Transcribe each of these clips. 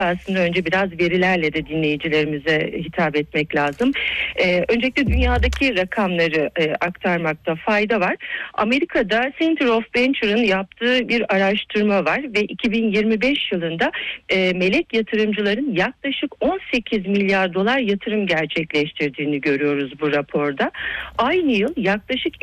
Aslında önce biraz verilerle de dinleyicilerimize hitap etmek lazım. Öncelikle dünyadaki rakamları aktarmakta fayda var. Amerika'da Center of Venture'ın yaptığı bir araştırma var ve 2025 yılında melek yatırımcıların yaklaşık 18 milyar dolar yatırım gerçekleştirdiğini görüyoruz bu raporda. Aynı yıl yaklaşık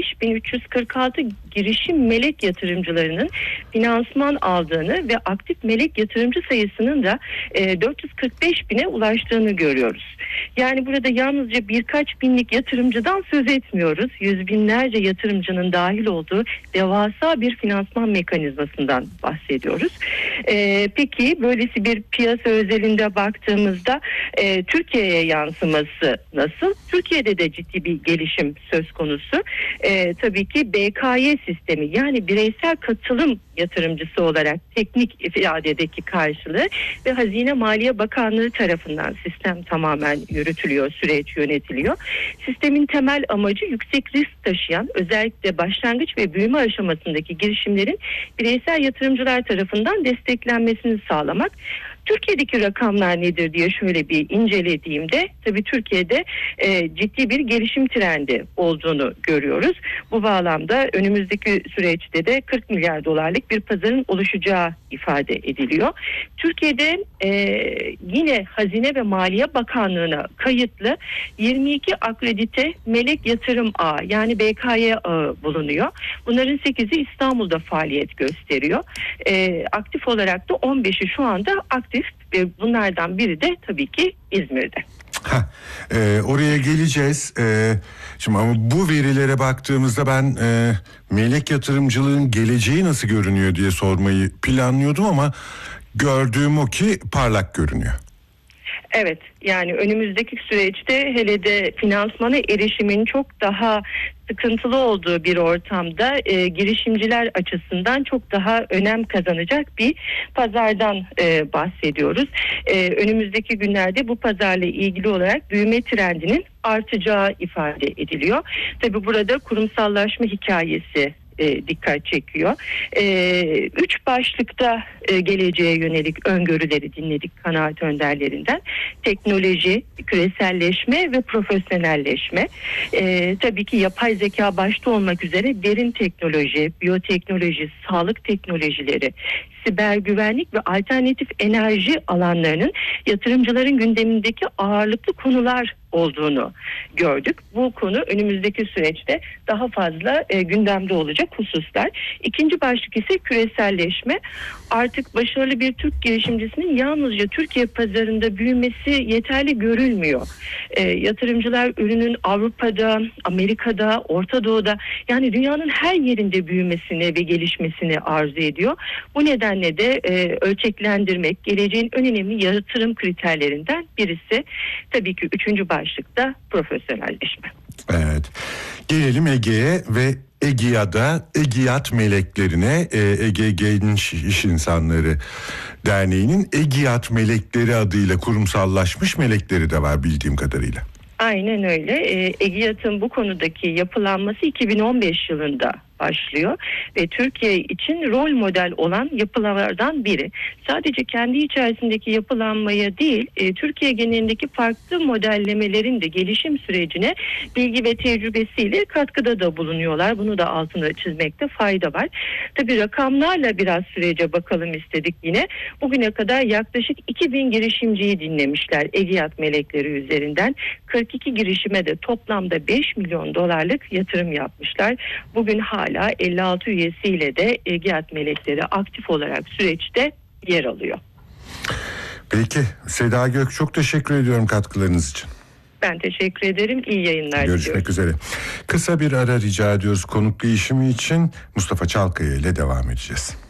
55.346 girişim melek yatırımcılarının finansman aldığını ve aktif melek yatırımcı sayısının da 445 bine ulaştığını görüyoruz. Yani burada yalnızca birkaç binlik yatırımcıdan söz etmiyoruz. Yüz binlerce yatırımcının dahil olduğu devasa bir finansman mekanizmasından bahsediyoruz. Peki böylesi bir piyasa özelinde baktığımızda Türkiye'ye yansıması nasıl? Türkiye'de de ciddi bir gelişim söz konusu. Tabii ki BKY sistemi, yani bireysel katılım yatırımcısı olarak teknik ifadedeki karşılığı ve Hazine Maliye Bakanlığı tarafından sistem tamamen yürütülüyor, süreç yönetiliyor. Sistemin temel amacı yüksek risk taşıyan, özellikle başlangıç ve büyüme aşamasındaki girişimlerin bireysel yatırımcılar tarafından desteklenmesini sağlamak. Türkiye'deki rakamlar nedir diye şöyle bir incelediğimde, tabii Türkiye'de ciddi bir gelişim trendi olduğunu görüyoruz. Bu bağlamda önümüzdeki süreçte de 40 milyar dolarlık bir pazarın oluşacağı ifade ediliyor. Türkiye'de yine Hazine ve Maliye Bakanlığı'na kayıtlı 22 akredite melek yatırım ağı, yani BKY ağı bulunuyor. Bunların 8'i İstanbul'da faaliyet gösteriyor. Aktif olarak da 15'i şu anda aktif ve bunlardan biri de tabii ki İzmir'de. Oraya geleceğiz. Şimdi ama bu verilere baktığımızda ben melek yatırımcılığın geleceği nasıl görünüyor diye sormayı planlıyordum ama gördüğüm o ki parlak görünüyor. Evet, yani önümüzdeki süreçte hele de finansmana erişimin çok daha sıkıntılı olduğu bir ortamda girişimciler açısından çok daha önem kazanacak bir pazardan bahsediyoruz. Önümüzdeki günlerde bu pazarla ilgili olarak büyüme trendinin artacağı ifade ediliyor. Tabii burada kurumsallaşma hikayesi dikkat çekiyor. 3 başlıkta geleceğe yönelik öngörüleri dinledik kanaat önderlerinden. Teknoloji, küreselleşme ve profesyonelleşme. Tabii ki yapay zeka başta olmak üzere derin teknoloji, biyoteknoloji, sağlık teknolojileri, siber güvenlik ve alternatif enerji alanlarının yatırımcıların gündemindeki ağırlıklı konular olduğunu gördük. Bu konu önümüzdeki süreçte daha fazla gündemde olacak hususlar. İkinci başlık ise küreselleşme. Artık başarılı bir Türk girişimcisinin yalnızca Türkiye pazarında büyümesi yeterli görülmüyor. Yatırımcılar ürünün Avrupa'da, Amerika'da, Orta Doğu'da, yani dünyanın her yerinde büyümesini ve gelişmesini arzu ediyor. Bu nedenle de ölçeklendirmek geleceğin en önemli yatırım kriterlerinden birisi. Tabii ki üçüncü başlıkta profesyonelleşme. Evet. Gelelim Ege'ye ve EGİAD meleklerine. Ege Genç İş İnsanları Derneği'nin EGİAD melekleri adıyla kurumsallaşmış melekleri de var bildiğim kadarıyla. Aynen öyle. EGİAD'ın bu konudaki yapılanması 2015 yılında başlıyor ve Türkiye için rol model olan yapılardan biri. Sadece kendi içerisindeki yapılanmaya değil, Türkiye genelindeki farklı modellemelerin de gelişim sürecine bilgi ve tecrübesiyle katkıda da bulunuyorlar. Bunu da altını çizmekte fayda var. Tabii rakamlarla biraz sürece bakalım istedik yine. Bugüne kadar yaklaşık 2000 girişimciyi dinlemişler EGİAD melekleri üzerinden. 42 girişime de toplamda 5 milyon dolarlık yatırım yapmışlar. Bugün hala 56 üyesiyle de EGİAD melekleri aktif olarak süreçte yer alıyor. Peki Seda Gök, çok teşekkür ediyorum katkılarınız için. Ben teşekkür ederim. İyi yayınlar diliyorum. Görüşmek üzere. Kısa bir ara rica ediyoruz konuk değişimi için. Mustafa Çalkaya ile devam edeceğiz.